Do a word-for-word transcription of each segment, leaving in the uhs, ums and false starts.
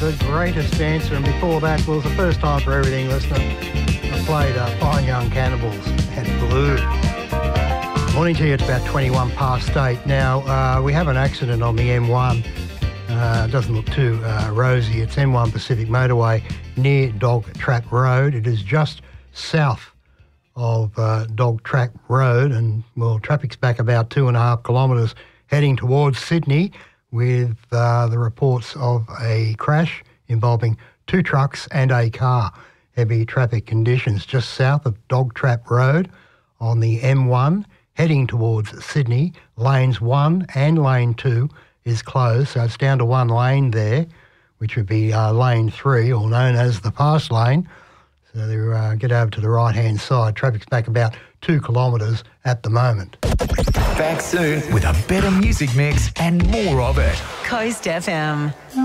The Greatest Dancer, and before that was the first time for everything listener. I played uh, Fine Young Cannibals and Blue. Morning to you, it's about twenty-one past eight. Now, uh, we have an accident on the M one. Uh, it doesn't look too uh, rosy. It's M one Pacific Motorway near Dog Trap Road. It is just south of uh, Dog Trap Road, and, well, traffic's back about two and a half kilometres heading towards Sydney, with uh, the reports of a crash involving two trucks and a car. Heavy traffic conditions just south of Dog Trap Road on the M one, heading towards Sydney. Lanes one and lane two is closed, so it's down to one lane there, which would be uh, lane three, or known as the fast lane. So they uh, get over to the right-hand side. Traffic's back about two kilometres at the moment. Back soon with a better music mix and more of it. Coast F M.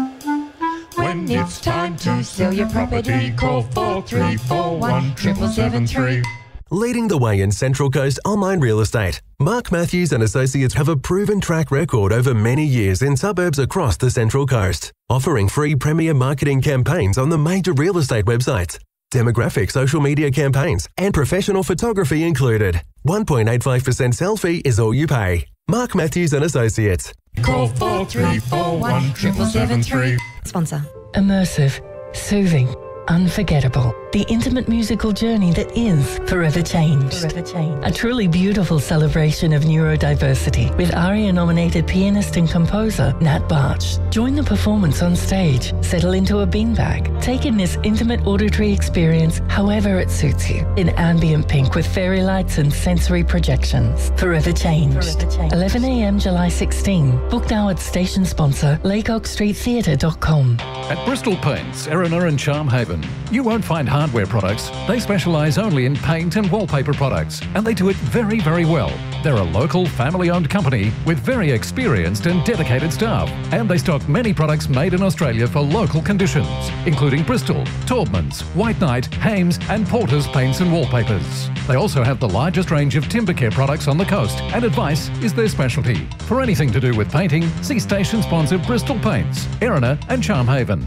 When it's time to sell your property, call four three four one, seven seven three. Leading the way in Central Coast online real estate, Mark Matthews and Associates have a proven track record over many years in suburbs across the Central Coast, offering free premier marketing campaigns on the major real estate websites, demographic social media campaigns, and professional photography included. one point eight five percent sell fee is all you pay. Mark Matthews and Associates. Call four three four one, seven seven three. Sponsor. Immersive, soothing, unforgettable. The intimate musical journey that is Forever Changed. Forever Changed. A truly beautiful celebration of neurodiversity with ARIA-nominated pianist and composer Nat Barch. Join the performance on stage, settle into a beanbag, take in this intimate auditory experience however it suits you, in ambient pink with fairy lights and sensory projections. Forever Changed. Forever Changed. eleven a m July sixteenth. Book now at station sponsor laycock street theatre dot com. At Bristol Paints, Erina and Charmhaven, you won't find hardware products. They specialise only in paint and wallpaper products, and they do it very, very well. They're a local, family-owned company with very experienced and dedicated staff, and they stock many products made in Australia for local conditions, including Bristol, Taubmans, White Knight, Hames and Porter's paints and wallpapers. They also have the largest range of timber care products on the coast, and advice is their specialty. For anything to do with painting, see station sponsor Bristol Paints, Erina and Charmhaven.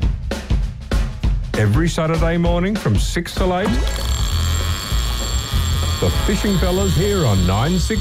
Every Saturday morning from six till eight, the Fishing Fellas here on nine six.